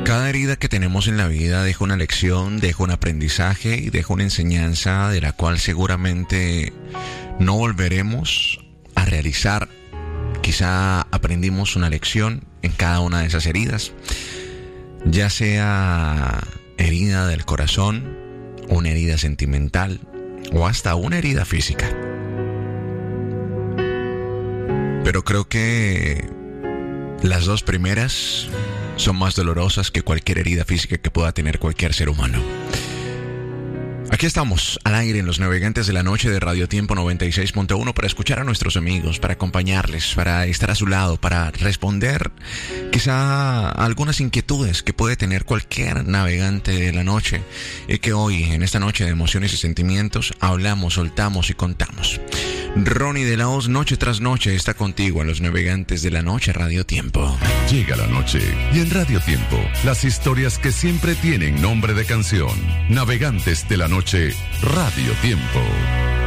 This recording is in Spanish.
Cada herida que tenemos en la vida deja una lección, deja un aprendizaje y deja una enseñanza de la cual seguramente no volveremos a realizar. Quizá aprendimos una lección en cada una de esas heridas, ya sea herida del corazón, una herida sentimental o hasta una herida física. Pero creo que las dos primeras son más dolorosas que cualquier herida física que pueda tener cualquier ser humano. Aquí estamos, al aire en Los Navegantes de la Noche de Radio Tiempo 96.1 para escuchar a nuestros amigos, para acompañarles, para estar a su lado, para responder quizá a algunas inquietudes que puede tener cualquier navegante de la noche y que hoy, en esta noche de emociones y sentimientos, hablamos, soltamos y contamos. Ronnie de la Hoz, noche tras noche, está contigo en Los Navegantes de la Noche, Radio Tiempo. Llega la noche y en Radio Tiempo, las historias que siempre tienen nombre de canción. Navegantes de la Noche, Radio Tiempo.